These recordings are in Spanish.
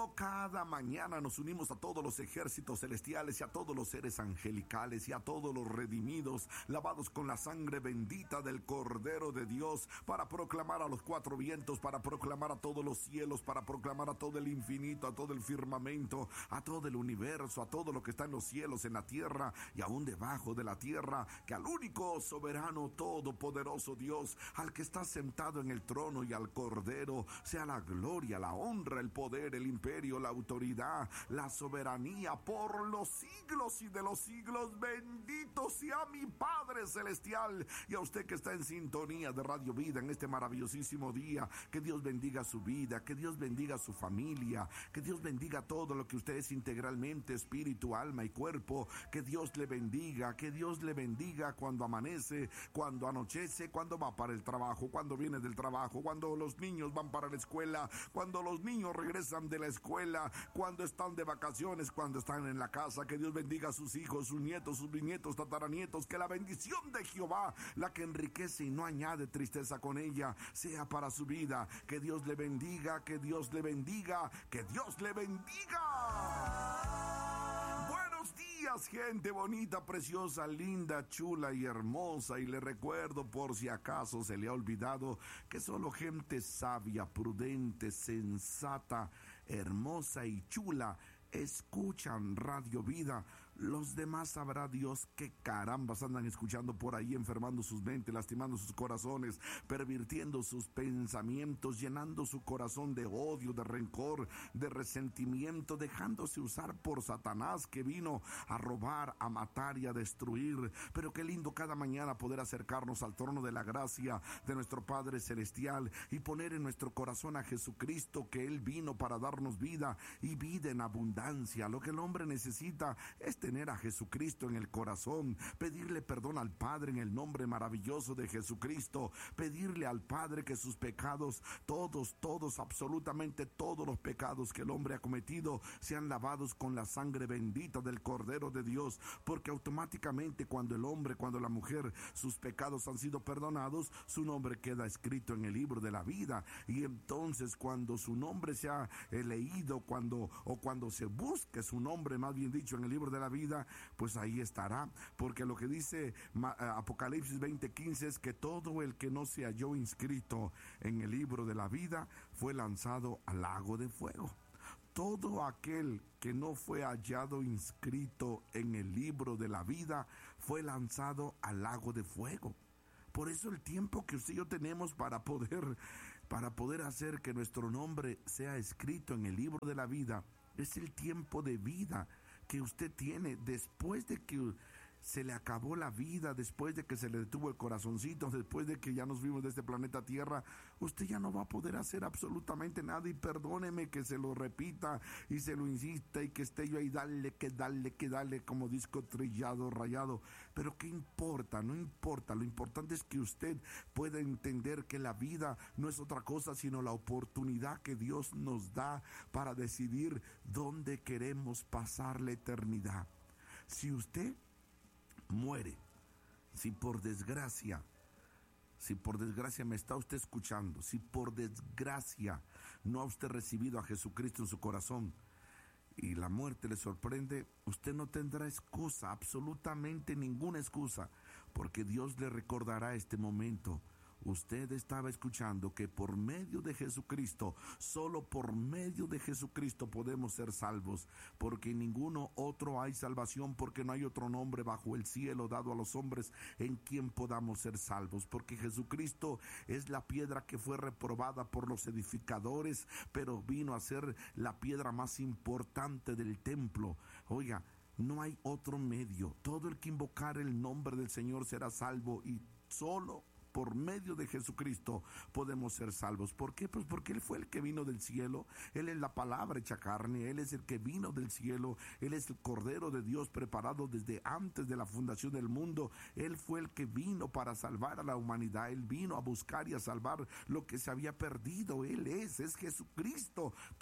como cada mañana nos unimos a todos los ejércitos celestiales y a todos los seres angelicales y a todos los redimidos, lavados con la sangre bendita del Cordero de Dios, para proclamar a los cuatro vientos, para proclamar a todos los cielos, para proclamar a todo el infinito, a todo el firmamento, a todo el universo, a todo lo que está en los cielos, en la tierra y aún debajo de la tierra, que al único soberano, todopoderoso Dios, al que está sentado en el trono y al Cordero, sea la gloria, la honra, el poder, el imperio, la autoridad, la soberanía por los siglos y de los siglos. Bendito sea mi Padre Celestial, y a usted que está en sintonía de Radio Vida en este maravillosísimo día. Que Dios bendiga su vida, que Dios bendiga su familia, que Dios bendiga todo lo que usted es integralmente, espíritu, alma y cuerpo. Que Dios le bendiga, que Dios le bendiga cuando amanece, cuando anochece, cuando va para el trabajo, cuando viene del trabajo, cuando los niños van para la escuela, cuando los niños regresan de la escuela, cuando están de vacaciones, cuando están en la casa. Que Dios bendiga a sus hijos, sus nietos, sus bisnietos, tataranietos. Que la bendición de Jehová, la que enriquece y no añade tristeza con ella, sea para su vida. Que Dios le bendiga, que Dios le bendiga, que Dios le bendiga. Buenos días, gente bonita, preciosa, linda, chula y hermosa. Y le recuerdo, por si acaso se le ha olvidado, que solo gente sabia, prudente, sensata, hermosa y chula escuchan Radio Vida. Los demás sabrá Dios qué carambas andan escuchando por ahí, enfermando sus mentes, lastimando sus corazones, pervirtiendo sus pensamientos, llenando su corazón de odio, de rencor, de resentimiento, dejándose usar por Satanás, que vino a robar, a matar y a destruir. Pero qué lindo cada mañana poder acercarnos al trono de la gracia de nuestro Padre Celestial y poner en nuestro corazón a Jesucristo, que Él vino para darnos vida y vida en abundancia. Lo que el hombre necesita es tener a Jesucristo en el corazón, pedirle perdón al Padre en el nombre maravilloso de Jesucristo, pedirle al Padre que sus pecados, todos, absolutamente todos los pecados que el hombre ha cometido, sean lavados con la sangre bendita del Cordero de Dios, porque automáticamente cuando el hombre, cuando la mujer, sus pecados han sido perdonados, su nombre queda escrito en el libro de la vida. Y entonces cuando su nombre sea leído, cuando se busque su nombre, más bien dicho, en el libro de la vida, pues ahí estará, porque lo que dice Apocalipsis 20:15 es que todo el que no se halló inscrito en el libro de la vida fue lanzado al lago de fuego. Todo aquel que no fue hallado inscrito en el libro de la vida fue lanzado al lago de fuego. Por eso el tiempo que usted y yo tenemos para poder hacer que nuestro nombre sea escrito en el libro de la vida es el tiempo de vida que usted tiene después de que se le acabó la vida, después de que se le detuvo el corazoncito, después de que ya nos fuimos de este planeta Tierra. Usted ya no va a poder hacer absolutamente nada, y perdóneme que se lo repita y se lo insista y que esté yo ahí, dale, como disco trillado, rayado. Pero ¿qué importa? No importa. Lo importante es que usted pueda entender que la vida no es otra cosa sino la oportunidad que Dios nos da para decidir dónde queremos pasar la eternidad. Si usted muere, si por desgracia me está usted escuchando, si por desgracia no ha usted recibido a Jesucristo en su corazón y la muerte le sorprende, usted no tendrá excusa, absolutamente ninguna excusa, porque Dios le recordará este momento. Usted estaba escuchando que por medio de Jesucristo, solo por medio de Jesucristo podemos ser salvos, porque en ninguno otro hay salvación, porque no hay otro nombre bajo el cielo dado a los hombres en quien podamos ser salvos, porque Jesucristo es la piedra que fue reprobada por los edificadores, pero vino a ser la piedra más importante del templo. Oiga, no hay otro medio. Todo el que invocar el nombre del Señor será salvo, y solo por medio de Jesucristo podemos ser salvos. ¿Por qué? Pues porque Él fue el que vino del cielo. Él es la palabra hecha carne. Él es el que vino del cielo. Él es el Cordero de Dios preparado desde antes de la fundación del mundo. Él fue el que vino para salvar a la humanidad. Él vino a buscar y a salvar lo que se había perdido. Él es Jesucristo. Todos los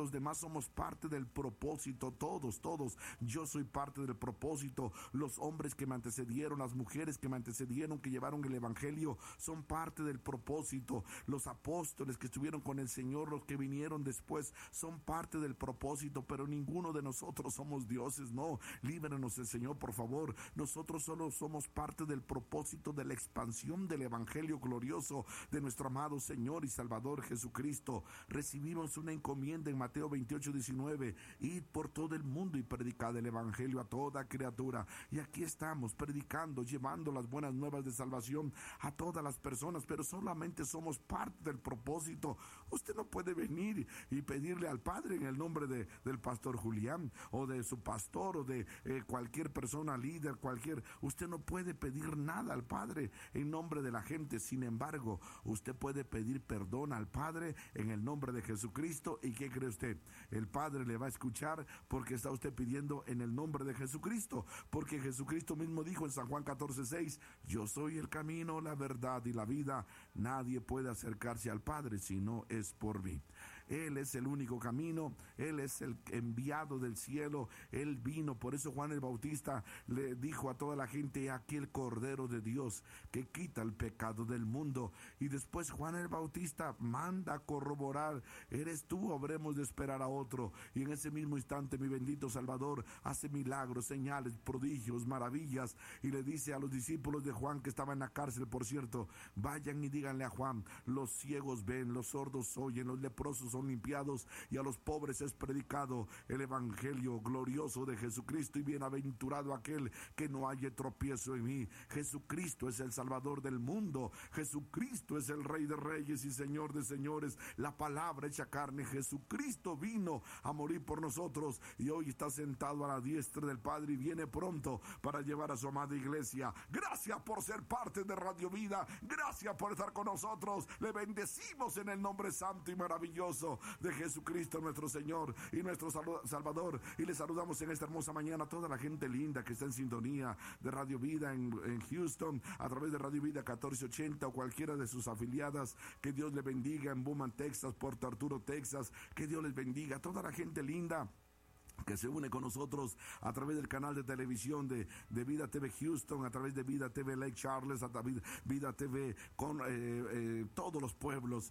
los demás somos parte del propósito, todos. Yo soy parte del propósito. Los hombres que me antecedieron, las mujeres que me antecedieron, que llevaron el evangelio, son parte del propósito. Los apóstoles que estuvieron con el Señor, los que vinieron después, son parte del propósito, pero ninguno de nosotros somos dioses, no. Líbranos el Señor, por favor. Nosotros solo somos parte del propósito de la expansión del evangelio glorioso de nuestro amado Señor y Salvador Jesucristo. Recibimos una encomienda en Mateo 28:19, id por todo el mundo y predicad el evangelio a toda criatura. Y aquí estamos predicando, llevando las buenas nuevas de salvación a todas las personas, pero solamente somos parte del propósito. Usted no puede venir y pedirle al Padre en el nombre del pastor Julián o de su pastor o de cualquier persona líder, usted no puede pedir nada al Padre en nombre de la gente. Sin embargo, usted puede pedir perdón al Padre en el nombre de Jesucristo. ¿Y qué cree usted? El Padre le va a escuchar porque está usted pidiendo en el nombre de Jesucristo, porque Jesucristo mismo dijo en San Juan 14:6, yo soy el camino, la verdad y la vida. Nadie puede acercarse al Padre si no es por mí. Él es el único camino, Él es el enviado del cielo, Él vino. Por eso Juan el Bautista le dijo a toda la gente, aquí el Cordero de Dios que quita el pecado del mundo. Y después Juan el Bautista manda a corroborar, ¿eres tú o habremos de esperar a otro? Y en ese mismo instante mi bendito Salvador hace milagros, señales, prodigios, maravillas, y le dice a los discípulos de Juan que estaban en la cárcel, por cierto, vayan y díganle a Juan, los ciegos ven, los sordos oyen, los leprosos son limpiados y a los pobres es predicado el evangelio glorioso de Jesucristo, y bienaventurado aquel que no haya tropiezo en mí. Jesucristo es el Salvador del mundo, Jesucristo es el Rey de Reyes y Señor de Señores, la palabra hecha carne. Jesucristo vino a morir por nosotros y hoy está sentado a la diestra del Padre y viene pronto para llevar a su amada iglesia. Gracias por ser parte de Radio Vida, gracias por estar con nosotros. Le bendecimos en el nombre santo y maravilloso de Jesucristo nuestro Señor y nuestro Salvador, y le saludamos en esta hermosa mañana a toda la gente linda que está en sintonía de Radio Vida en Houston, a través de Radio Vida 1480 o cualquiera de sus afiliadas. Que Dios le bendiga en Beaumont, Texas, Port Arturo, Texas. Que Dios les bendiga a toda la gente linda que se une con nosotros a través del canal de televisión de Vida TV Houston, a través de Vida TV Lake Charles, a través de Vida TV con todos los pueblos,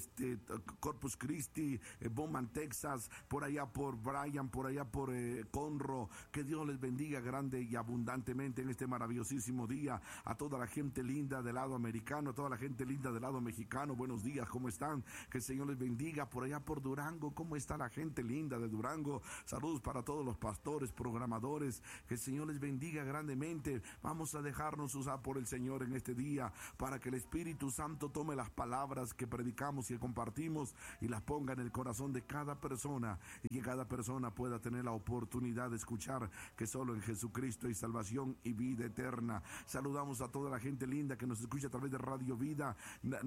Corpus Christi, Beaumont, Texas, por allá por Bryan, por allá por Conroe. Que Dios les bendiga grande y abundantemente en este maravillosísimo día. A toda la gente linda del lado americano, a toda la gente linda del lado mexicano, buenos días, ¿cómo están? Que el Señor les bendiga. Por allá por Durango, ¿cómo está la gente linda de Durango? Saludos para todos los pastores, programadores, que el Señor les bendiga grandemente. Vamos a dejarnos usar por el Señor en este día, para que el Espíritu Santo tome las palabras que predicamos y compartimos y las ponga en el corazón de cada persona, y que cada persona pueda tener la oportunidad de escuchar que solo en Jesucristo hay salvación y vida eterna. Saludamos a toda la gente linda que nos escucha a través de Radio Vida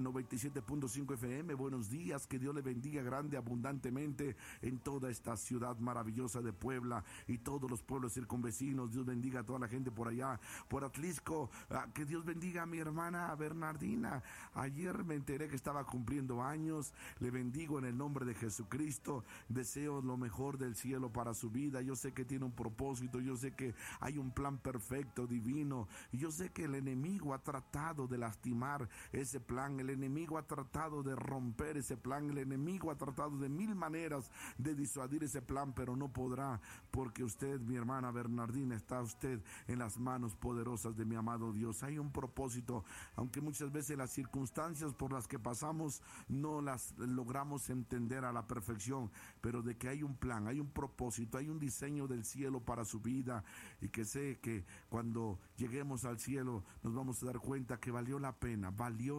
97.5 FM. Buenos días, que Dios le bendiga grande, abundantemente en toda esta ciudad maravillosa de Puebla y todos los pueblos circunvecinos. Dios bendiga a toda la gente por allá, por Atlisco. Que Dios bendiga a mi hermana Bernardina. Ayer me enteré que estaba cumpliendo años. Le bendigo en el nombre de Jesucristo. Deseo lo mejor del cielo para su vida. Yo sé que tiene un propósito, yo sé que hay un plan perfecto, divino, y yo sé que el enemigo ha tratado de lastimar ese plan, el enemigo ha tratado de romper ese plan, el enemigo ha tratado de mil maneras de disuadir ese plan, pero no podrá, porque usted, mi hermana Bernardina, está usted en las manos poderosas de mi amado Dios. Hay un propósito, aunque muchas veces las circunstancias por las que pasamos no las logramos entender a la perfección, pero de que hay un plan, hay un propósito, hay un diseño del cielo para su vida, y que sé que cuando lleguemos al cielo nos vamos a dar cuenta que valió la pena,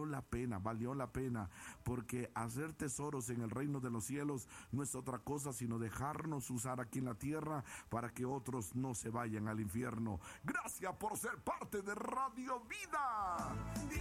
porque hacer tesoros en el reino de los cielos no es otra cosa sino dejarnos usar aquí en la tierra para que otros no se vayan al infierno. Gracias por ser parte de Radio Vida.